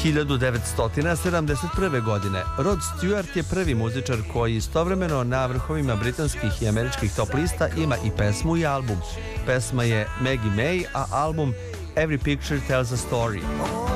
1971. godine Rod Stewart je prvi muzičar koji istovremeno na vrhovima britanskih i američkih top lista ima i pesmu i album. Pesma je Maggie May, a album Every Picture Tells a Story.